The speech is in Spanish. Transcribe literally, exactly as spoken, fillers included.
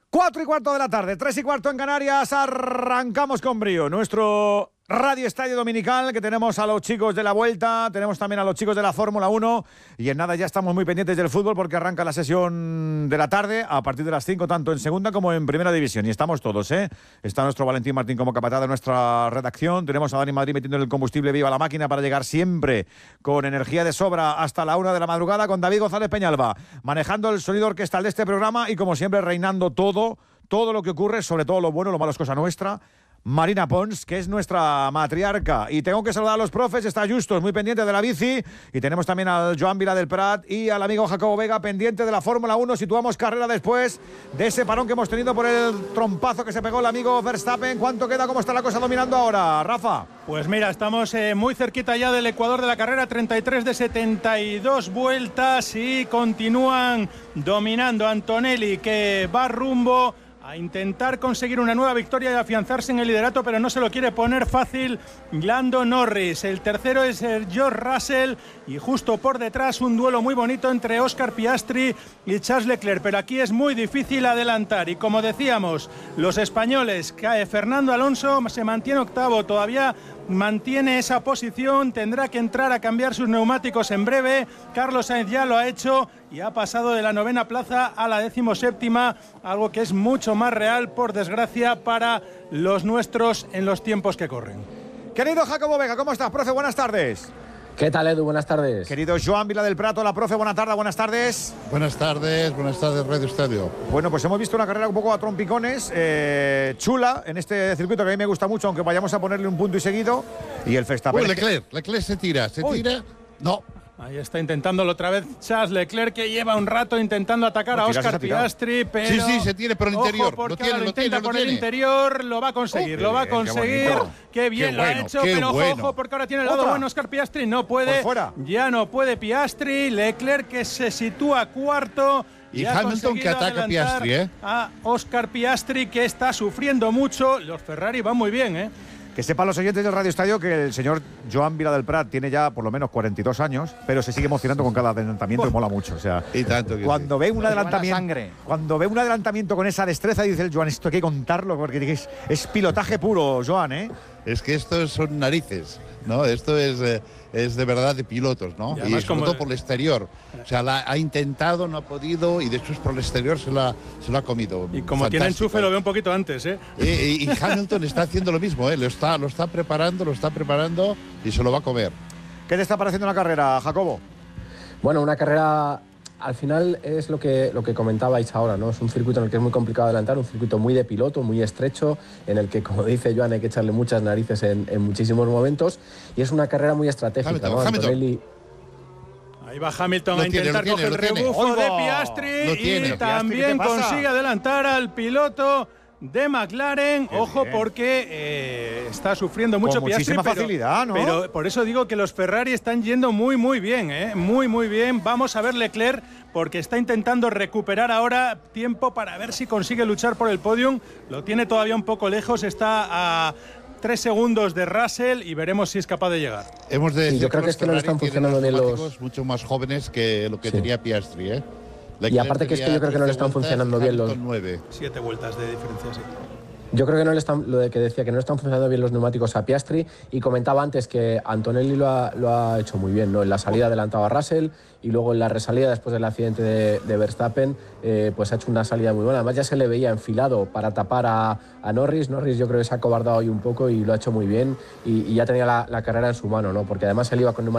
Cuatro y cuarto de la tarde, tres y cuarto en Canarias, arrancamos con brío nuestro Radio Estadio Dominical, que tenemos a los chicos de la Vuelta, tenemos también a los chicos de la Fórmula uno, y en nada ya estamos muy pendientes del fútbol porque arranca la sesión de la tarde a partir de las cinco, tanto en segunda como en primera división, y estamos todos, ¿eh? Está nuestro Valentín Martín como capataz de nuestra redacción, tenemos a Dani Madrid metiendo el combustible viva a la máquina para llegar siempre con energía de sobra hasta la una de la madrugada, con David González Peñalba, manejando el sonido orquestal de este programa y como siempre reinando todo, todo lo que ocurre, sobre todo lo bueno, lo malo es cosa nuestra, Marina Pons, que es nuestra matriarca. Y tengo que saludar a los profes, está Justos muy pendiente de la bici, y tenemos también al Joan Vila del Prat y al amigo Jacobo Vega pendiente de la Fórmula uno. Situamos carrera después de ese parón que hemos tenido por el trompazo que se pegó el amigo Verstappen. ¿Cuánto queda? ¿Cómo está la cosa dominando ahora, Rafa? Pues mira, estamos eh, muy cerquita ya del ecuador de la carrera, treinta y tres de setenta y dos vueltas, y continúan dominando Antonelli, que va rumbo a intentar conseguir una nueva victoria y afianzarse en el liderato, pero no se lo quiere poner fácil Lando Norris. El tercero es George Russell, y justo por detrás un duelo muy bonito entre Oscar Piastri y Charles Leclerc, pero aquí es muy difícil adelantar. Y como decíamos, los españoles, Fernando Alonso se mantiene octavo, todavía mantiene esa posición, tendrá que entrar a cambiar sus neumáticos en breve. Carlos Sainz ya lo ha hecho y ha pasado de la novena plaza a la decimoséptima, algo que es mucho más real, por desgracia, para los nuestros en los tiempos que corren. Querido Jacobo Vega, ¿cómo estás, profe? Buenas tardes. ¿Qué tal, Edu? Buenas tardes. Querido Joan Vila del Prato, la profe, buenas tardes, buenas tardes. Buenas tardes, buenas tardes, Radio Estadio. Bueno, pues hemos visto una carrera un poco a trompicones, eh, chula, en este circuito que a mí me gusta mucho, aunque vayamos a ponerle un punto y seguido, y el Verstappen. Uy, Leclerc, Leclerc se tira, se Uy. tira, no. Ahí está intentándolo otra vez Charles Leclerc, que lleva un rato intentando atacar no, a Oscar Piastri, pero... Sí, sí, se tiene por el interior. Ojo, lo tiene, lo lo intenta tiene, por lo el tiene. interior, lo va a conseguir, oh, lo va a conseguir. Qué, qué bien qué lo bueno, ha hecho, pero bueno. ojo, porque ahora tiene el lado Otra. bueno Oscar Piastri, no puede, ya no puede Piastri. Leclerc, que se sitúa cuarto. Y, y Hamilton, que ataca a Piastri, ¿eh? A Oscar Piastri, que está sufriendo mucho. Los Ferrari van muy bien, ¿eh? Que sepan los oyentes del Radio Estadio que el señor Joan Vila del Prat tiene ya por lo menos cuarenta y dos años, pero se sigue emocionando con cada adelantamiento y mola mucho. O sea, y tanto que cuando sí. ve un adelantamiento, cuando ve un adelantamiento con esa destreza, dice el Joan, esto hay que contarlo, porque es, es pilotaje puro, Joan, ¿eh? Es que esto son narices, ¿no? Esto es, eh, es de verdad de pilotos, ¿no? Y, y sobre todo por el exterior. O sea, la ha intentado, no ha podido, y después por el exterior se lo ha, se lo ha comido. Y como Fantástico. Tiene enchufe, lo ve un poquito antes, ¿eh? Y, y, y Hamilton está haciendo lo mismo, ¿eh? Lo está, lo está preparando, lo está preparando y se lo va a comer. ¿Qué te está pareciendo la carrera, Jacobo? Bueno, una carrera... Al final es lo que, lo que comentabais ahora, ¿no? Es un circuito en el que es muy complicado adelantar, un circuito muy de piloto, muy estrecho, en el que, como dice Joan, hay que echarle muchas narices en, en muchísimos momentos, y es una carrera muy estratégica, Hamilton, ¿no? Hamilton. Antonelli... Ahí va Hamilton lo a intentar tiene, coger el rebufo de Piastri y también consigue adelantar al piloto de McLaren. Qué Ojo bien. Porque eh, está sufriendo mucho Con Piastri, muchísima pero, facilidad, ¿no? Pero por eso digo que los Ferrari están yendo muy muy bien, ¿eh? Muy muy bien. Vamos a ver Leclerc, porque está intentando recuperar ahora tiempo para ver si consigue luchar por el podium. Lo tiene todavía un poco lejos, está a tres segundos de Russell, y veremos si es capaz de llegar. Hemos de decir, yo creo que, que es que no le están funcionando bien los... mucho más jóvenes que lo que sí. tenía Piastri, ¿eh? Y aparte que es que yo creo que no le están funcionando bien los... nueve. Siete vueltas de diferencia, sí. Yo creo que no le están, lo de que decía que no le están funcionando bien los neumáticos a Piastri, y comentaba antes que Antonelli lo ha, lo ha hecho muy bien, ¿no? En la salida adelantaba a Russell, y luego en la resalida después del accidente de, de Verstappen, eh, pues ha hecho una salida muy buena. Además ya se le veía enfilado para tapar a, a Norris. Norris yo creo que se ha acobardado hoy un poco y lo ha hecho muy bien, y, y ya tenía la, la carrera en su mano, ¿no? Porque además él iba con neumáticos